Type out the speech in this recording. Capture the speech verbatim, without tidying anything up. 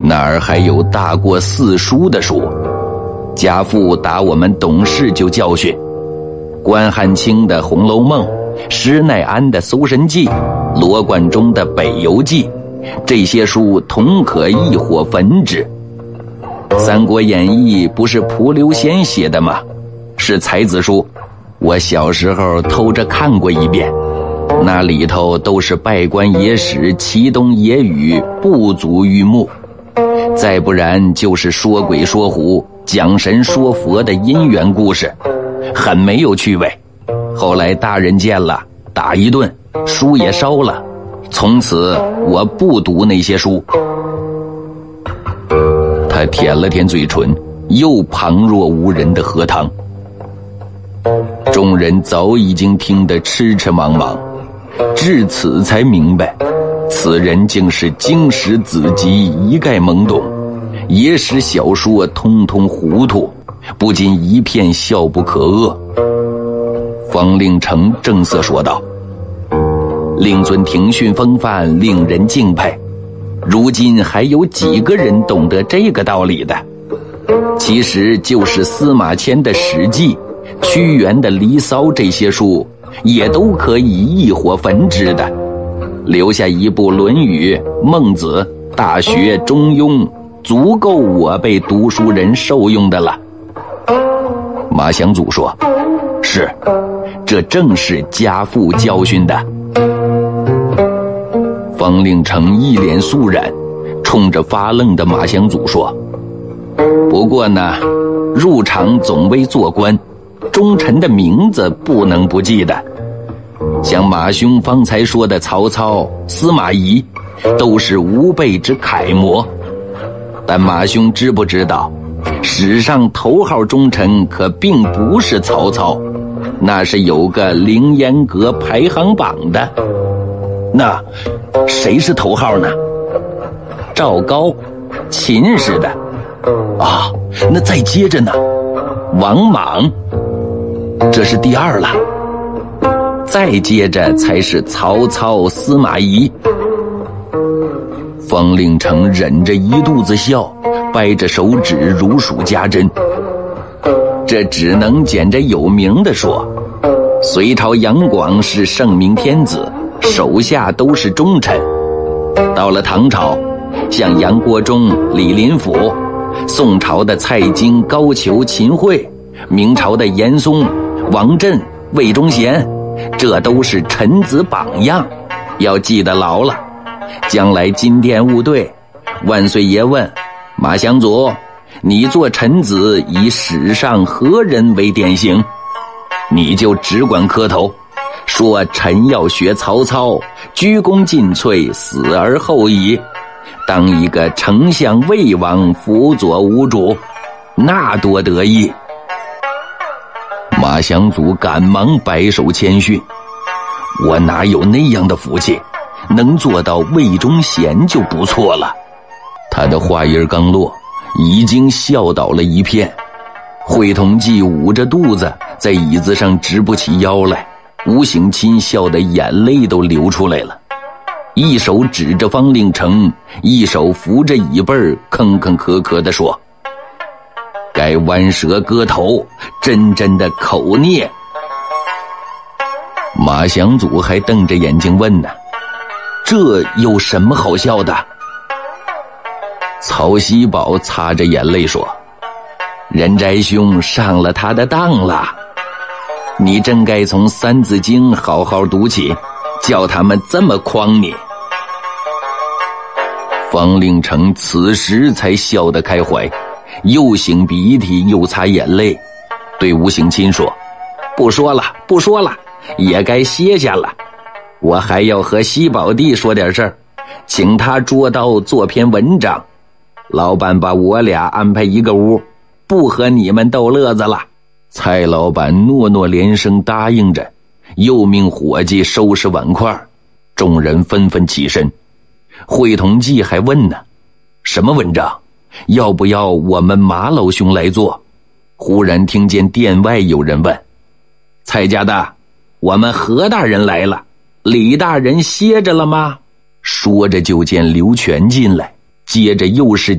哪儿还有大过四书的书？家父打我们懂事就教训，关汉卿的《红楼梦》，施耐庵的《搜神记》，罗贯中的《北游记》，这些书同可一火焚之。《三国演义》不是蒲留仙写的吗？是才子书，我小时候偷着看过一遍，那里头都是拜官野史、奇东野语，不足于目。再不然就是说鬼说狐、讲神说佛的因缘故事，很没有趣味。后来大人见了，打一顿，书也烧了，从此我不读那些书。他舔了舔嘴唇，又旁若无人地喝汤。众人早已经听得痴痴茫茫，至此才明白，此人竟是经史子集一概懵懂，野史小说通通糊涂，不禁一片笑不可遏。方令成正色说道：令尊庭训风范，令人敬佩，如今还有几个人懂得这个道理的？其实就是司马迁的《史记》，屈原的《离骚》，这些书也都可以一火焚之的，留下一部《论语》《孟子》《大学》《中庸》，足够我辈读书人受用的了。马祥祖说：是，这正是家父教训的。方令成一脸肃然，冲着发愣的马祥祖说：不过呢，入场总为做官，忠臣的名字不能不记得。像马兄方才说的曹操、司马懿，都是吾辈之楷模。但马兄知不知道，史上头号忠臣可并不是曹操，那是有个凌烟阁排行榜的。那谁是头号呢？赵高，秦氏的。啊，那再接着呢？王莽，这是第二了。再接着才是曹操、司马懿。方令成忍着一肚子笑，掰着手指如数家珍。这只能捡着有名的说，隋朝杨广是圣明天子，手下都是忠臣。到了唐朝，像杨国忠、李林甫；宋朝的蔡京、高俅、秦桧；明朝的严嵩、王振、魏忠贤，这都是臣子榜样，要记得牢了。将来今天务对，万岁爷问马祥祖，你做臣子以史上何人为典型？你就只管磕头，说臣要学曹操，鞠躬尽瘁，死而后已，当一个丞相魏王，辅佐吴主，那多得意。马祥祖赶忙摆手谦逊：我哪有那样的福气，能做到魏忠贤就不错了。他的话音刚落，已经笑倒了一片。会同济捂着肚子在椅子上直不起腰来，吴省亲笑得眼泪都流出来了，一手指着方令成，一手扶着椅背儿，吭吭咳咳地说：该剜舌割头，真真的口孽。马祥祖还瞪着眼睛问呢：这有什么好笑的？曹锡宝擦着眼泪说：任斋兄上了他的当了，你真该从三字经好好读起，叫他们这么诓你。方令成此时才笑得开怀，又擤鼻涕又擦眼泪，对吴省亲说：不说了不说了，也该歇下了，我还要和西宝弟说点事儿，请他捉刀做篇文章。老板把我俩安排一个屋，不和你们逗乐子了。蔡老板诺诺连声答应着，又命伙计收拾碗筷。众人纷纷起身。会同济还问呢：什么文章？要不要我们马老兄来做？忽然听见店外有人问：蔡家的，我们何大人来了，李大人歇着了吗？说着就见刘全进来，接着又是